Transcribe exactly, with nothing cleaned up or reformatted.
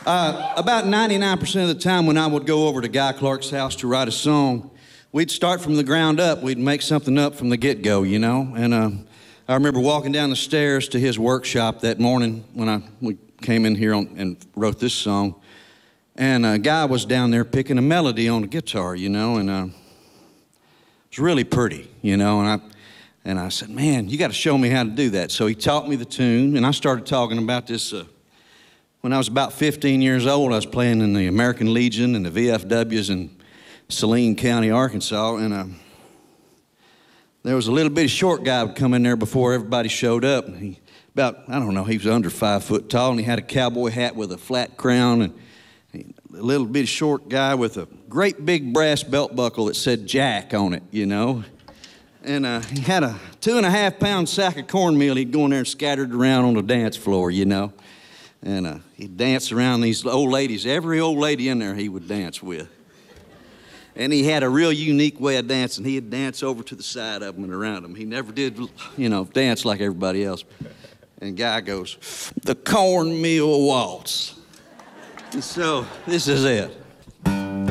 Uh, about ninety-nine percent of the time when I would go over to Guy Clark's house to write a song, we'd start from the ground up. We'd make something up from the get-go, you know? And uh, I remember walking down the stairs to his workshop that morning when I we came in here on, and wrote this song. And a guy was down there picking a melody on a guitar, you know, and uh, it was really pretty, you know? And I, and I said, man, you got to show me how to do that. So he taught me the tune, and I started talking about this. Uh, when I was about fifteen years old, I was playing in the American Legion and the V F Ws in Saline County, Arkansas, and uh, there was a little bitty short guy would come in there before everybody showed up. And he, about, I don't know, he was under five foot tall, and he had a cowboy hat with a flat crown, and he, a little bitty short guy with a great big brass belt buckle that said Jack on it, you know. And uh, he had a two and a half pound sack of cornmeal he'd go in there and scattered around on the dance floor, you know. And uh, he'd dance around these old ladies. Every old lady in there he would dance with. And he had a real unique way of dancing. He'd dance over to the side of them and around them. He never did, you know, dance like everybody else. And Guy goes, the cornmeal waltz. And so this is it.